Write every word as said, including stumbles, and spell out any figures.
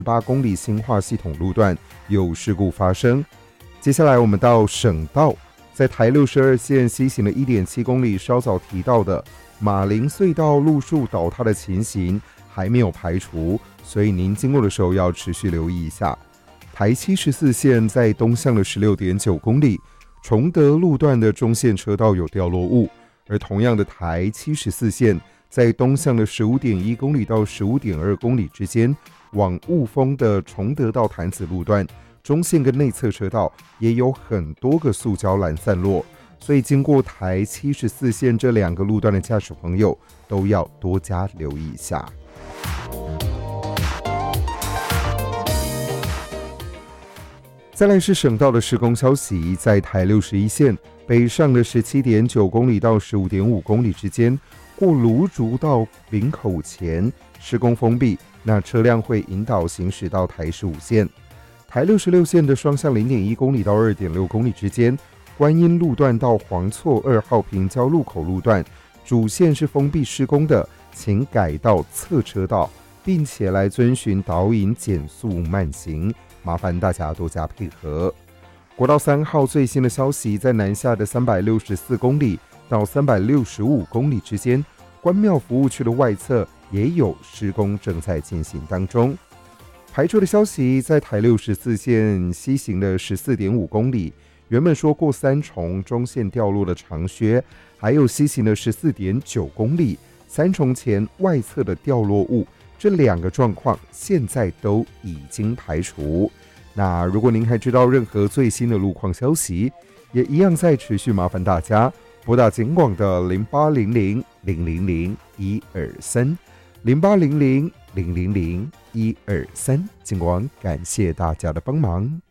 八公里新化系统路段有事故发生。接下来我们到省道，在台六十二线西行的 一点七公里，稍早提到的马林隧道路树倒塌的情形还没有排除，所以您经过的时候要持续留意一下。台七十四线在东向的 十六点九公里，崇德路段的中线车道有掉落物，而同样的台七十四线在东向的 十五点一公里到 十五点二公里之间，往雾峰的崇德到潭子路段中线跟内侧车道也有很多个塑胶栏散落，所以经过台七十四线这两个路段的驾驶朋友都要多加留意一下。再来是省道的施工消息，在台六十一线北上的 十七点九公里到 十五点五公里之间，过芦竹到林口前施工封闭，那车辆会引导行驶到台十五线。台六十六线的双向 零点一公里到 二点六公里之间，观音路段到黄厝二号平交路口路段主线是封闭施工的，请改道侧车道，并且来遵循导引减速慢行，麻烦大家多加配合。国道三号最新的消息，在南下的三百六十四公里到三百六十五公里之间，关庙服务区的外侧也有施工正在进行当中。排除的消息，在台六十四线西行的 十四点五公里，原本说过三重中线掉落的长靴，还有西行的 十四点九公里，三重前外侧的掉落物，这两个状况现在都已经排除。那如果您还知道任何最新的路况消息，也一样在持续麻烦大家拨打警广的零八零零零零零一二三 零八零零零零零一二三，警广感谢大家的帮忙。